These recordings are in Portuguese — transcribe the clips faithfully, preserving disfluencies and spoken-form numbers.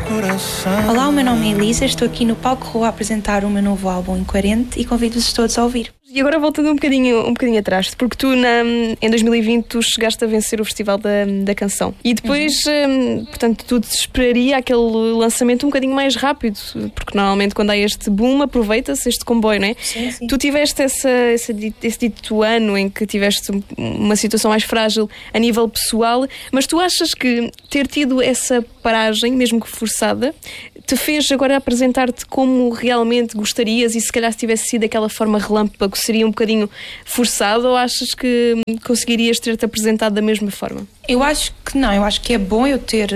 coração. Olá, o meu nome é Elisa, estou aqui no Palco Rua a apresentar o meu novo álbum Incoerente e convido-vos todos a ouvir. E agora voltando um bocadinho, um bocadinho atrás, porque tu na, em dois mil e vinte tu chegaste a vencer o Festival da, da Canção e depois, uhum. hum, portanto, tu te esperaria aquele lançamento um bocadinho mais rápido, porque normalmente quando há este boom aproveita-se este comboio, não é? Sim, sim. Tu tiveste essa, essa, esse dito ano em que tiveste uma situação mais frágil a nível pessoal, mas tu achas que ter tido essa paragem, mesmo que forçada, te fez agora apresentar-te como realmente gostarias e se calhar se tivesse sido daquela forma relâmpago seria um bocadinho forçado, ou achas que conseguirias ter-te apresentado da mesma forma? Eu acho que não, eu acho que é bom eu ter,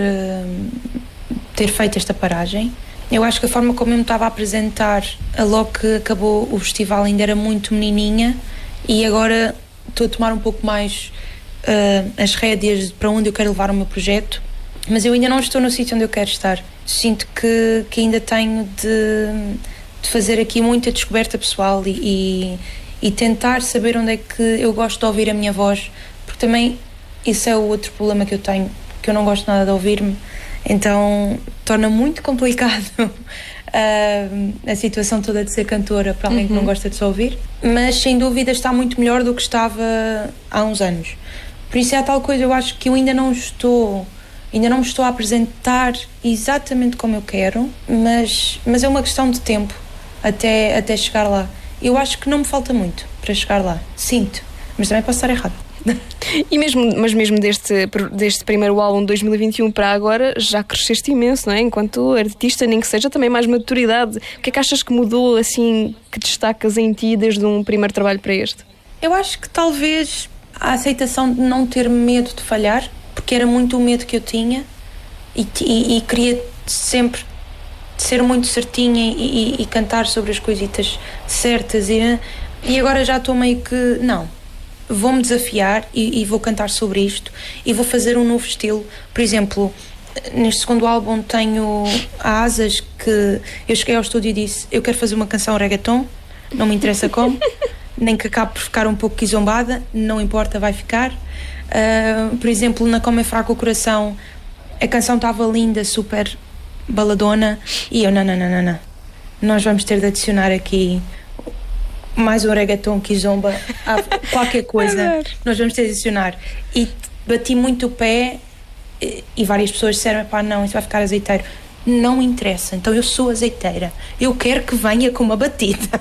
ter feito esta paragem. Eu acho que a forma como eu me estava a apresentar logo que acabou o festival ainda era muito menininha e agora estou a tomar um pouco mais uh, as rédeas para onde eu quero levar o meu projeto, mas eu ainda não estou no sítio onde eu quero estar. Sinto que, que ainda tenho de, de fazer aqui muita descoberta pessoal e, e, e tentar saber onde é que eu gosto de ouvir a minha voz, porque também isso é o outro problema que eu tenho, que eu não gosto nada de ouvir-me, então torna muito complicado uh, a situação toda de ser cantora para alguém uhum. que não gosta de se ouvir, mas sem dúvida está muito melhor do que estava há uns anos. Por isso é a tal coisa, eu acho que eu ainda não estou... Ainda não me estou a apresentar exatamente como eu quero, mas, mas é uma questão de tempo até, até chegar lá. Eu acho que não me falta muito para chegar lá. Sinto, mas também posso estar errado. E mesmo, mas mesmo deste, deste primeiro álbum de dois mil e vinte e um para agora, já cresceste imenso, não é? Enquanto artista, nem que seja também mais maturidade. O que é que achas que mudou, assim, que destacas em ti desde um primeiro trabalho para este? Eu acho que talvez a aceitação de não ter medo de falhar, porque era muito o medo que eu tinha e, e, e queria sempre ser muito certinha e, e, e cantar sobre as coisitas certas e, e agora já estou meio que, não, vou-me desafiar e, e vou cantar sobre isto e vou fazer um novo estilo. Por exemplo, neste segundo álbum tenho a Asas, que eu cheguei ao estúdio e disse, eu quero fazer uma canção reggaeton, não me interessa como, nem que acabe por ficar um pouco quizombada, não importa, vai ficar. Uh, por exemplo, na Como é Fraco o Coração, a canção estava linda, super baladona, e eu, não, não, não, não, não. Nós vamos ter de adicionar aqui mais um reggaeton, kizomba, qualquer coisa, nós vamos ter de adicionar. E bati muito o pé e, e várias pessoas disseram, pá, não, isso vai ficar azeiteiro. Não interessa, então eu sou azeiteira, eu quero que venha com uma batida.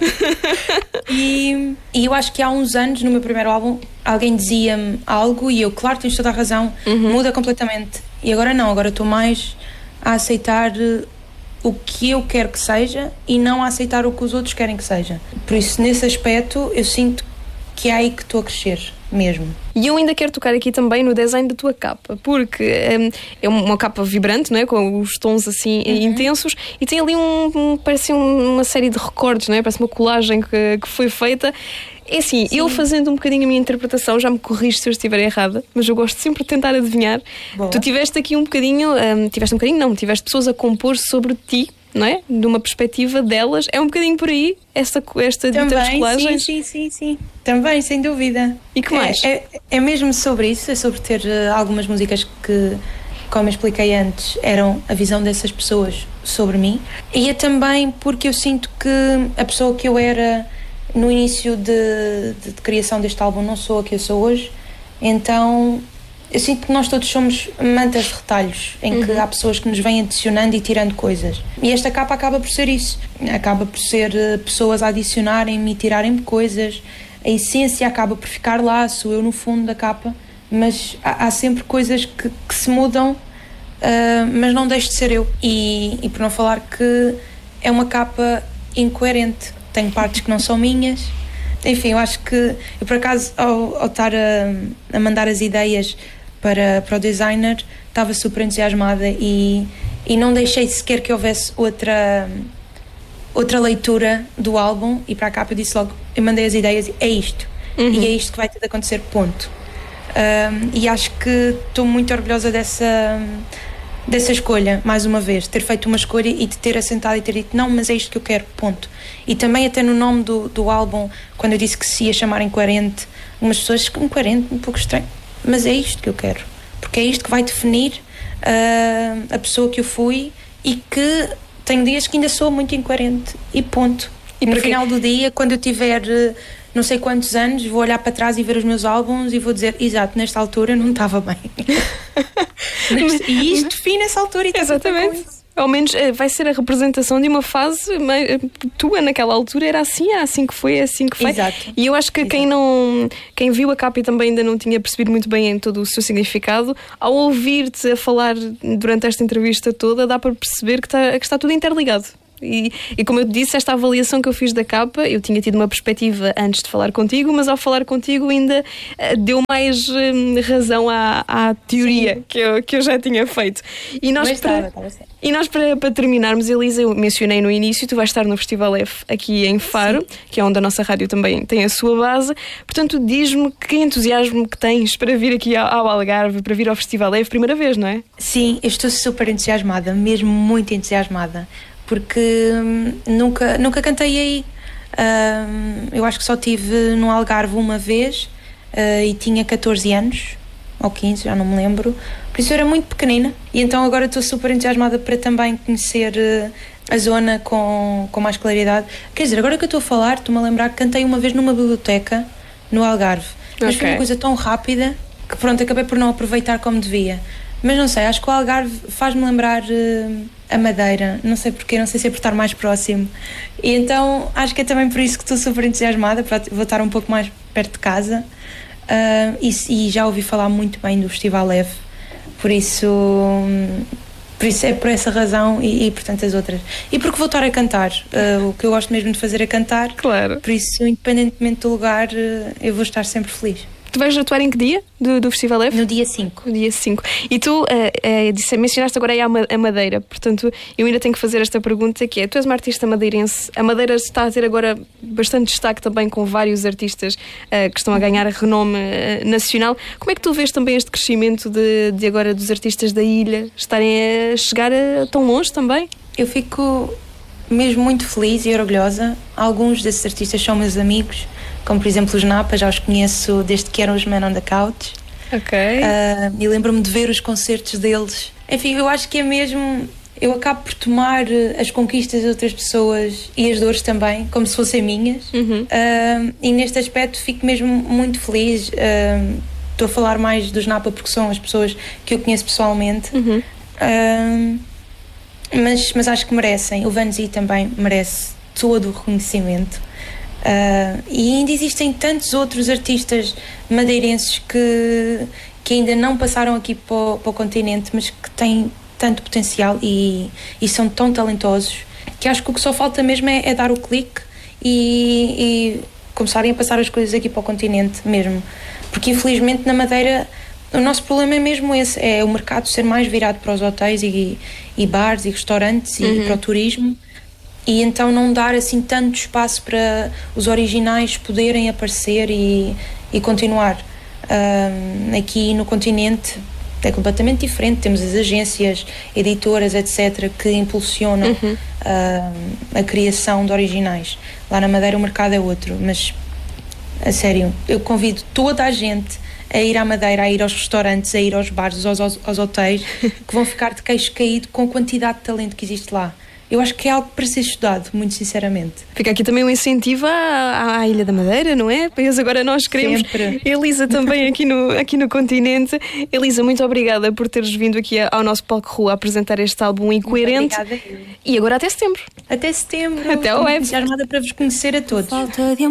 e, e eu acho que há uns anos, no meu primeiro álbum, alguém dizia-me algo e eu, claro, tens toda a razão, uhum. muda completamente. E agora não, agora estou mais a aceitar o que eu quero que seja e não a aceitar o que os outros querem que seja. Por isso, nesse aspecto, eu sinto que é aí que estou a crescer mesmo. E eu ainda quero tocar aqui também no design da tua capa, porque um, é uma capa vibrante, não é? Com os tons assim uhum. intensos, e tem ali um, um parece um, uma série de recortes, não é? Parece uma colagem que, que foi feita. É assim, Sim. eu fazendo um bocadinho a minha interpretação, já me corrijo se eu estiver errada, mas eu gosto sempre de tentar adivinhar. Boa. Tu tiveste aqui um bocadinho, um, tiveste um bocadinho não, tiveste pessoas a compor sobre ti, não é? De uma perspectiva delas, é um bocadinho por aí esta, esta dita Também, colagem? sim, sim, sim, sim. Também, sem dúvida. E que mais? É, é, é mesmo sobre isso, é sobre ter uh, algumas músicas que, como eu expliquei antes, eram a visão dessas pessoas sobre mim. E é também porque eu sinto que a pessoa que eu era no início de, de, de criação deste álbum não sou a que eu sou hoje, então eu sinto que nós todos somos mantas de retalhos, em uhum. que há pessoas que nos vêm adicionando e tirando coisas. E esta capa acaba por ser isso. Acaba por ser uh, pessoas a adicionarem-me e tirarem-me coisas. A essência acaba por ficar lá, sou eu no fundo da capa, mas há, há sempre coisas que, que se mudam, uh, mas não deixo de ser eu. E, e por não falar que é uma capa incoerente. Tenho partes que não são minhas. Enfim, eu acho que eu, por acaso, ao, ao estar a, a mandar as ideias para, para o designer, estava super entusiasmada e, e não deixei sequer que houvesse outra, outra leitura do álbum, e para a capa eu disse logo, eu mandei as ideias, é isto, uhum. e é isto que vai ter de acontecer, ponto. Um, e acho que estou muito orgulhosa dessa, dessa escolha, mais uma vez, ter feito uma escolha e de ter assentado e ter dito, não, mas é isto que eu quero, ponto. E também até no nome do, do álbum, quando eu disse que se ia chamar Incoerente, umas pessoas, incoerente, um pouco estranho, mas é isto que eu quero, porque é isto que vai definir uh, a pessoa que eu fui e que tenho dias que ainda sou muito incoerente e ponto. E no final do dia, quando eu tiver não sei quantos anos, vou olhar para trás e ver os meus álbuns e vou dizer, exato, nesta altura eu não estava bem. E isto define essa altura e exatamente. Ao menos vai ser a representação de uma fase tua naquela altura, era assim, é assim que foi, é assim que foi. Exato. E eu acho que Exato. quem não, quem viu a capa e também ainda não tinha percebido muito bem em todo o seu significado, ao ouvir-te a falar durante esta entrevista toda, dá para perceber que está, que está tudo interligado. E, e como eu te disse, esta avaliação que eu fiz da capa, eu tinha tido uma perspectiva antes de falar contigo, mas ao falar contigo ainda uh, deu mais um, razão à, à teoria que eu, que eu já tinha feito. E nós, mas para, estava, estava certo. E nós para, para terminarmos, Elisa, eu mencionei no início, tu vais estar no Festival F aqui em Faro, sim, que é onde a nossa rádio também tem a sua base. Portanto, diz-me que entusiasmo que tens para vir aqui ao, ao Algarve, para vir ao Festival F, primeira vez, não é? Sim, eu estou super entusiasmada, mesmo muito entusiasmada. Porque hum, nunca, nunca cantei aí. Hum, eu acho que só estive no Algarve uma vez uh, e tinha catorze anos, ou quinze, já não me lembro. Por isso eu era muito pequenina. E então agora estou super entusiasmada para também conhecer uh, a zona com, com mais claridade. Quer dizer, agora que eu estou a falar, estou-me a lembrar que cantei uma vez numa biblioteca no Algarve. Mas okay, foi uma coisa tão rápida que pronto, acabei por não aproveitar como devia. Mas não sei, acho que o Algarve faz-me lembrar uh, a Madeira, não sei porquê, não sei se é por estar mais próximo. E então acho que é também por isso que estou super entusiasmada, para vou estar um pouco mais perto de casa. Uh, e, e já ouvi falar muito bem do Festival F, por isso, um, por isso é por essa razão e, e por tantas outras. E porque vou estar a cantar, uh, o que eu gosto mesmo de fazer é cantar. Claro. Por isso, independentemente do lugar, uh, eu vou estar sempre feliz. Tu vais atuar em que dia do, do Festival F? No dia cinco. No dia cinco. E tu uh, uh, disse, mencionaste agora aí a Madeira, portanto eu ainda tenho que fazer esta pergunta, que é, tu és uma artista madeirense, a Madeira está a ter agora bastante destaque também com vários artistas uh, que estão a ganhar renome uh, nacional. Como é que tu vês também este crescimento de, de agora dos artistas da ilha estarem a chegar a, tão longe também? Eu fico mesmo muito feliz e orgulhosa. Alguns desses artistas são meus amigos, como por exemplo os Napa, já os conheço desde que eram os Men on the Couch. Ok. Uh, e lembro-me de ver os concertos deles. Enfim, eu acho que é mesmo... Eu acabo por tomar as conquistas de outras pessoas e as dores também, como se fossem minhas. Uhum. Uh, e neste aspecto fico mesmo muito feliz. Uh, estou a falar mais dos Napa porque são as pessoas que eu conheço pessoalmente. Uhum. Uh, mas, mas acho que merecem. O Vanzi também merece todo o reconhecimento. Uh, e ainda existem tantos outros artistas madeirenses que, que ainda não passaram aqui para o, para o continente, mas que têm tanto potencial e, e são tão talentosos, que acho que o que só falta mesmo é, é dar o clique e, e começarem a passar as coisas aqui para o continente mesmo, porque infelizmente na Madeira o nosso problema é mesmo esse, é o mercado ser mais virado para os hotéis e, e bares e restaurantes e uhum. para o turismo. E então não dar assim tanto espaço para os originais poderem aparecer e, e continuar. Um, aqui no continente é completamente diferente, temos as agências, editoras, etcétera, que impulsionam uhum. um, a criação de originais. Lá na Madeira o mercado é outro, mas a sério, eu convido toda a gente a ir à Madeira, a ir aos restaurantes, a ir aos bares, aos, aos, aos hotéis, que vão ficar de queixo caído com a quantidade de talento que existe lá. Eu acho que é algo para ser estudado, muito sinceramente. Fica aqui também um incentivo à, à Ilha da Madeira, não é? Pois agora nós queremos. Sempre. Elisa também aqui no, aqui no continente. Elisa, muito obrigada por teres vindo aqui ao nosso Palco Rua a apresentar este álbum Incoerente. Muito obrigada. E agora até setembro. Até setembro. Até o F. Estou entusiasmada para vos conhecer a todos.